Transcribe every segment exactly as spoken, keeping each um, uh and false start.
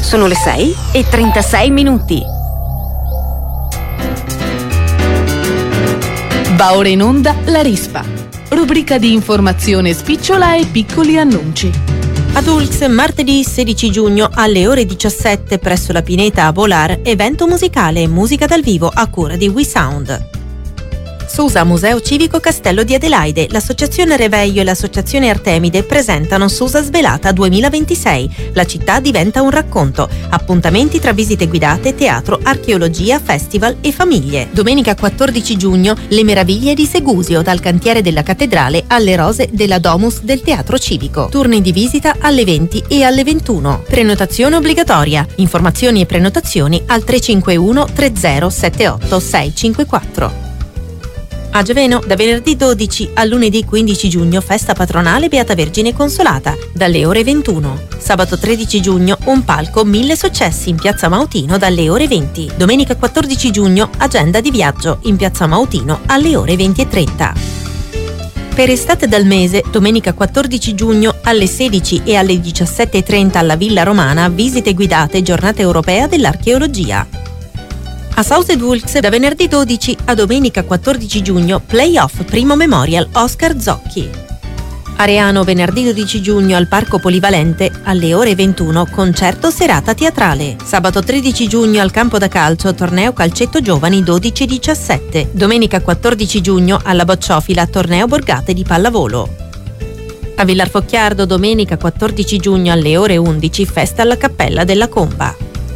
Sono le sei e trentasei minuti. Va ora in onda La Rispa, rubrica di informazione spicciola e piccoli annunci. Ad Ulx, martedì sedici giugno alle ore diciassette presso la Pineta a Bolar, evento musicale e musica dal vivo a cura di We Sound. Susa Museo Civico Castello di Adelaide, l'Associazione Reveglio e l'Associazione Artemide presentano Susa Svelata duemilaventisei. La città diventa un racconto. Appuntamenti tra visite guidate, teatro, archeologia, festival e famiglie. Domenica quattordici giugno, Le meraviglie di Segusio, dal cantiere della cattedrale alle rose della Domus del Teatro Civico. Turni di visita alle venti e alle ventuno. Prenotazione obbligatoria. Informazioni e prenotazioni al tre cinque uno tre zero sette otto sei cinque quattro. A Giaveno, da venerdì dodici a lunedì quindici giugno, festa patronale Beata Vergine Consolata, dalle ore ventuno. Sabato tredici giugno, un palco Mille Successi in Piazza Mautino dalle ore venti. Domenica quattordici giugno, agenda di viaggio in Piazza Mautino alle ore venti e trenta. Per Estate dal Mese, domenica quattordici giugno alle sedici e alle diciassette e trenta alla Villa Romana, visite guidate, giornata europea dell'archeologia. A South Wulks, da venerdì dodici a domenica quattordici giugno, Playoff Primo Memorial Oscar Zocchi. Areano, venerdì dodici giugno al Parco Polivalente, alle ore ventuno, concerto serata teatrale. Sabato tredici giugno al Campo da Calcio, torneo calcetto giovani dodici diciassette. Domenica quattordici giugno alla Bocciofila, torneo borgate di pallavolo. A Villar Focchiardo, domenica quattordici giugno alle ore undici, festa alla Cappella della Comba.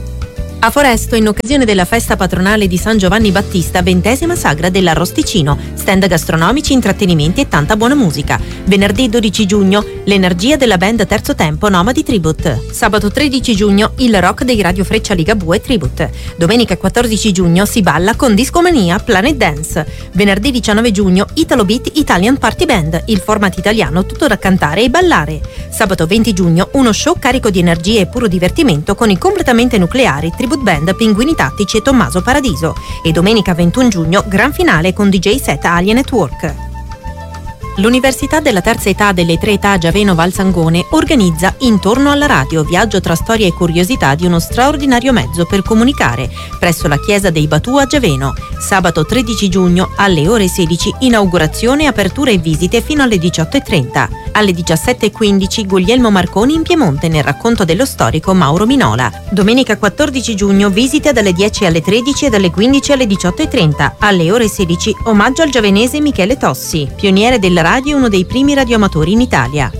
A Foresto, in occasione della festa patronale di San Giovanni Battista, ventesima sagra dell'Arrosticino, stand gastronomici, intrattenimenti e tanta buona musica. Venerdì dodici giugno, l'energia della band Terzo Tempo Nomadi Tribute. Sabato tredici giugno, il rock dei Radio Freccia Ligabue Tribute. Domenica quattordici giugno si balla con Discomania Planet Dance. Venerdì diciannove giugno, Italo Beat Italian Party Band, il format italiano tutto da cantare e ballare. Sabato venti giugno, uno show carico di energie e puro divertimento con i completamente nucleari Tribute Band Pinguini Tattici e Tommaso Paradiso. E domenica ventuno giugno, gran finale con D J set Alien Network. L'Università della Terza Età delle Tre Età Giaveno Valsangone organizza Intorno alla radio, viaggio tra storia e curiosità di uno straordinario mezzo per comunicare, presso la Chiesa dei Batù a Giaveno. Sabato tredici giugno alle ore sedici, inaugurazione, apertura e visite fino alle diciotto e trenta. Alle diciassette e quindici Guglielmo Marconi in Piemonte nel racconto dello storico Mauro Minola. Domenica quattordici giugno visite dalle dieci alle tredici e dalle quindici alle diciotto e trenta. Alle ore sedici omaggio al giavenese Michele Tossi, pioniere della radio e uno dei primi radioamatori in Italia.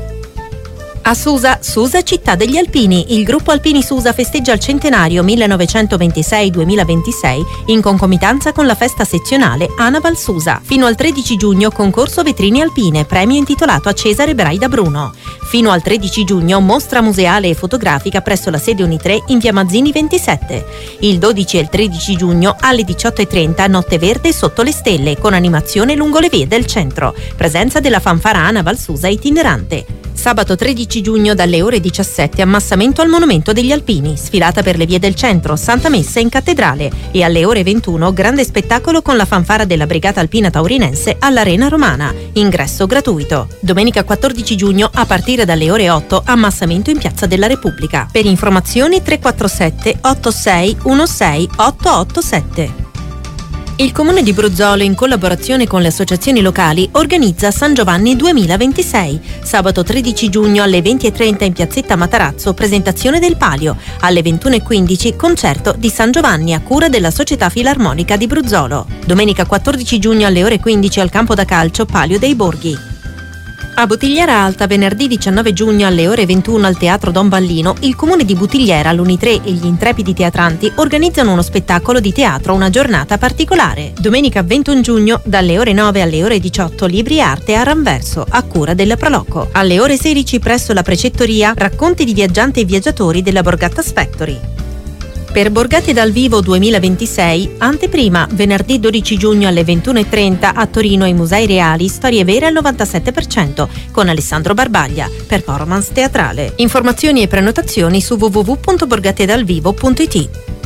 A Susa, Susa città degli alpini, il gruppo Alpini Susa festeggia il centenario millenovecentoventisei duemilaventisei in concomitanza con la festa sezionale Anaval Susa. Fino al tredici giugno concorso vetrine alpine, premio intitolato a Cesare Braida Bruno. Fino al tredici giugno mostra museale e fotografica presso la sede Unitre in via Mazzini ventisette. Il dodici e il tredici giugno alle diciotto e trenta Notte Verde sotto le stelle con animazione lungo le vie del centro. Presenza della fanfara Anaval Susa itinerante. Sabato tredici giugno dalle ore diciassette ammassamento al Monumento degli Alpini, sfilata per le vie del centro, Santa Messa in Cattedrale e alle ore ventuno grande spettacolo con la fanfara della Brigata Alpina Taurinense all'Arena Romana, ingresso gratuito. Domenica quattordici giugno a partire dalle ore otto ammassamento in Piazza della Repubblica. Per informazioni tre quattro sette otto sei uno sei otto otto sette. Il Comune di Bruzzolo, in collaborazione con le associazioni locali, organizza San Giovanni duemilaventisei. Sabato tredici giugno alle venti e trenta in piazzetta Matarazzo, presentazione del Palio. Alle ventuno e quindici concerto di San Giovanni a cura della Società Filarmonica di Bruzzolo. Domenica quattordici giugno alle ore quindici al Campo da Calcio Palio dei Borghi. A Buttigliera Alta, venerdì diciannove giugno alle ore ventuno al Teatro Don Ballino, il Comune di Buttigliera, l'Unitre e gli Intrepidi Teatranti organizzano uno spettacolo di teatro, una giornata particolare. Domenica ventuno giugno, dalle ore nove alle ore diciotto, Libri e Arte a Ranverso, a cura della Proloco. Alle ore sedici, presso la Precettoria, racconti di viaggianti e viaggiatori della Borgata Factory. Per Borgate dal Vivo duemilaventisei, anteprima, venerdì dodici giugno alle ventuno e trenta a Torino ai Musei Reali, storie vere al novantasette per cento, con Alessandro Barbaglia, performance teatrale. Informazioni e prenotazioni su w w w punto borgatedalvivo punto i t.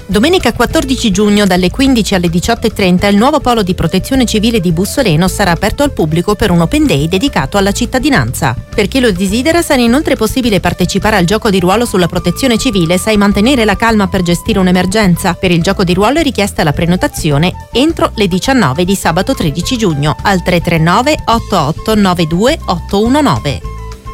Domenica quattordici giugno dalle quindici alle diciotto e trenta il nuovo polo di protezione civile di Bussoleno sarà aperto al pubblico per un open day dedicato alla cittadinanza. Per chi lo desidera sarà inoltre possibile partecipare al gioco di ruolo sulla protezione civile Sai mantenere la calma per gestire un'emergenza. Per il gioco di ruolo è richiesta la prenotazione entro le diciannove di sabato tredici giugno al tre tre nove otto otto nove due otto uno nove.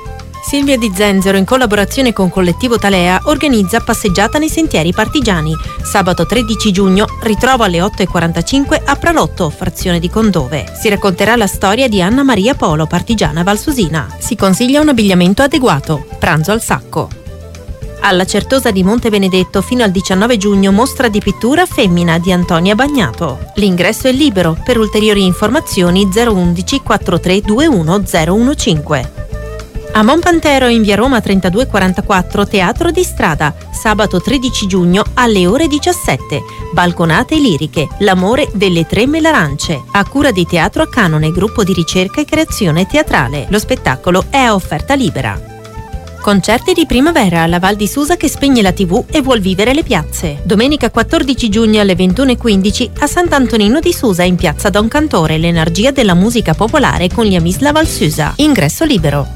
Silvia Di Zenzero, in collaborazione con Collettivo Talea, organizza Passeggiata nei sentieri partigiani. Sabato tredici giugno, ritrovo alle otto e quarantacinque a Pralotto, frazione di Condove. Si racconterà la storia di Anna Maria Polo, partigiana valsusina. Si consiglia un abbigliamento adeguato. Pranzo al sacco. Alla Certosa di Monte Benedetto fino al diciannove giugno mostra di pittura Femmina di Antonia Bagnato. L'ingresso è libero. Per ulteriori informazioni zero undici quarantatré ventuno zero quindici. A Monpantero in via Roma trentadue quarantaquattro Teatro di Strada, sabato tredici giugno alle ore diciassette. Balconate liriche, l'amore delle tre melarance, a cura di Teatro a Canone, gruppo di ricerca e creazione teatrale. Lo spettacolo è a offerta libera. Concerti di primavera alla Val di Susa che spegne la tivù e vuol vivere le piazze. Domenica quattordici giugno alle ventuno e quindici a Sant'Antonino di Susa in piazza Don Cantore, l'energia della musica popolare con gli Amis La Val Susa. Ingresso libero.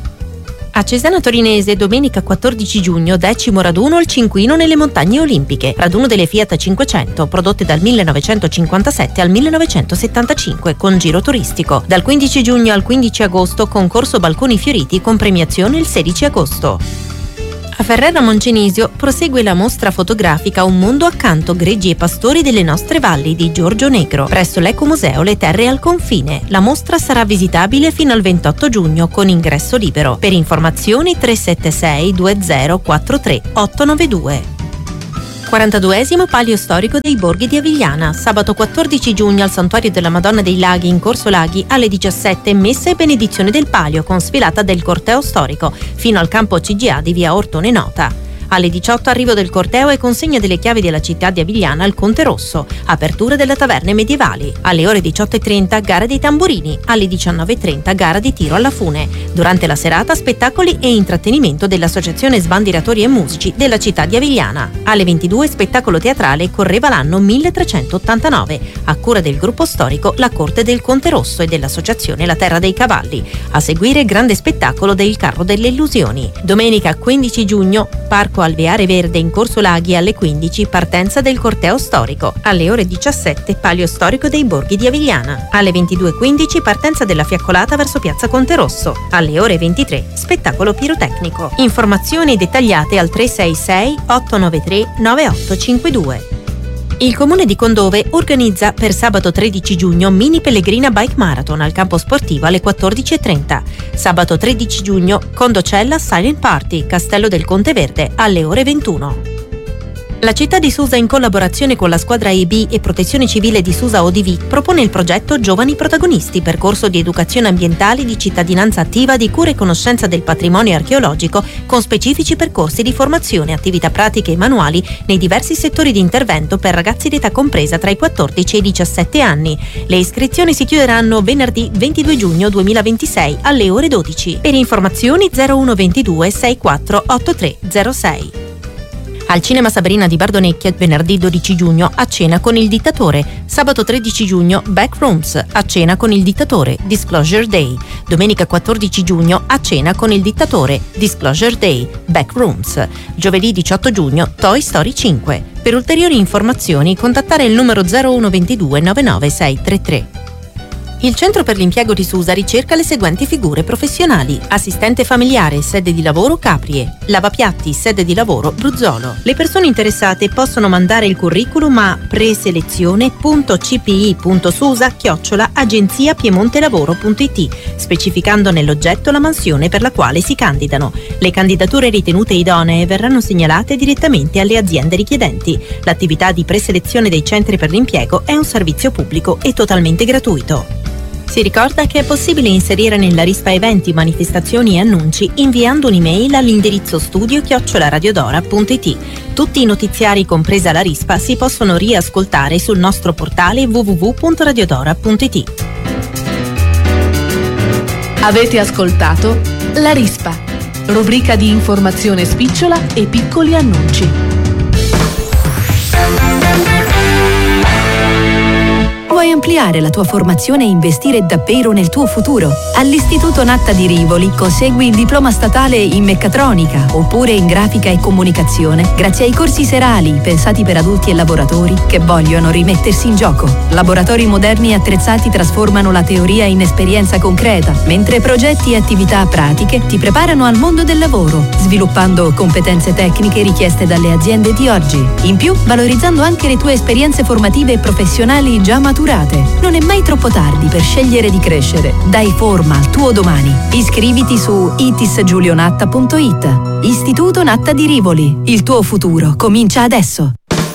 A Cesena Torinese, domenica quattordici giugno, decimo raduno al Cinquino nelle Montagne Olimpiche, raduno delle Fiat cinquecento, prodotte dal millenovecentocinquantasette al millenovecentosettantacinque, con giro turistico. Dal quindici giugno al quindici agosto, concorso Balconi Fioriti con premiazione il sedici agosto. A Ferrara Moncenisio prosegue la mostra fotografica Un mondo accanto, greggi e pastori delle nostre valli di Giorgio Negro, presso l'Ecomuseo Le Terre al Confine. La mostra sarà visitabile fino al ventotto giugno con ingresso libero. Per informazioni tre sette sei due zero quattro tre otto nove due. quarantaduesimo Palio Storico dei Borghi di Avigliana, sabato quattordici giugno al Santuario della Madonna dei Laghi in Corso Laghi alle diciassette messa e benedizione del palio con sfilata del corteo storico fino al campo C G A di via Ortone Nota. Alle diciotto arrivo del corteo e consegna delle chiavi della città di Avigliana al Conte Rosso, apertura delle taverne medievali. Alle ore diciotto e trenta gara dei tamburini, alle diciannove e trenta gara di tiro alla fune. Durante la serata spettacoli e intrattenimento dell'Associazione Sbandieratori e Musici della città di Avigliana. Alle ventidue spettacolo teatrale Correva l'anno milletrecentottantanove, a cura del gruppo storico La Corte del Conte Rosso e dell'Associazione La Terra dei Cavalli. A seguire grande spettacolo del Carro delle Illusioni. Domenica quindici giugno, Parco Alveare Verde in Corso Laghi alle quindici, partenza del corteo storico. Alle ore diciassette Palio Storico dei Borghi di Avigliana. Alle ventidue e quindici partenza della fiaccolata verso piazza Conte Rosso. Alle ore ventitré spettacolo pirotecnico. Informazioni dettagliate al tre sei sei otto nove tre nove otto cinque due. Il comune di Condove organizza per sabato tredici giugno mini pellegrina bike marathon al campo sportivo alle quattordici e trenta. Sabato tredici giugno Condocella Silent Party, Castello del Conte Verde alle ore ventuno. La città di Susa, in collaborazione con la squadra I B e Protezione Civile di Susa O D V, propone il progetto Giovani Protagonisti, percorso di educazione ambientale, di cittadinanza attiva, di cura e conoscenza del patrimonio archeologico, con specifici percorsi di formazione, attività pratiche e manuali nei diversi settori di intervento per ragazzi d'età compresa tra i quattordici e i diciassette anni. Le iscrizioni si chiuderanno venerdì ventidue giugno duemilaventisei alle ore dodici. Per informazioni zero uno ventidue sessantaquattro ottantatré zero sei. Al Cinema Sabrina di Bardonecchia venerdì dodici giugno a cena con il dittatore. Sabato tredici giugno Backrooms a cena con il dittatore, Disclosure Day. Domenica quattordici giugno a cena con il dittatore, Disclosure Day, Backrooms. Giovedì diciotto giugno Toy Story cinque. Per ulteriori informazioni contattare il numero zero uno ventidue novantanove sei trentatré. Il Centro per l'Impiego di Susa ricerca le seguenti figure professionali: assistente familiare, sede di lavoro Caprie, lavapiatti, sede di lavoro Bruzzolo. Le persone interessate possono mandare il curriculum a preselezione punto c p i punto susa chiocciola agenzia piemontelavoro punto i t, specificando nell'oggetto la mansione per la quale si candidano. Le candidature ritenute idonee verranno segnalate direttamente alle aziende richiedenti. L'attività di preselezione dei centri per l'impiego è un servizio pubblico e totalmente gratuito. Si ricorda che è possibile inserire nella rispa eventi, manifestazioni e annunci inviando un'email all'indirizzo studio chiocciola radiodora punto i t. Tutti i notiziari, compresa la rispa, si possono riascoltare sul nostro portale w w w punto radiodora punto i t. Avete ascoltato La Rispa, rubrica di informazione spicciola e piccoli annunci. Vuoi ampliare la tua formazione e investire davvero nel tuo futuro? All'Istituto Natta di Rivoli consegui il diploma statale in meccatronica oppure in grafica e comunicazione grazie ai corsi serali pensati per adulti e lavoratori che vogliono rimettersi in gioco. Laboratori moderni e attrezzati trasformano la teoria in esperienza concreta, mentre progetti e attività pratiche ti preparano al mondo del lavoro, sviluppando competenze tecniche richieste dalle aziende di oggi. In più, valorizzando anche le tue esperienze formative e professionali già maturate. Non è mai troppo tardi per scegliere di crescere. Dai forma al tuo domani. Iscriviti su itis giulio natta punto it. Istituto Natta di Rivoli. Il tuo futuro comincia adesso.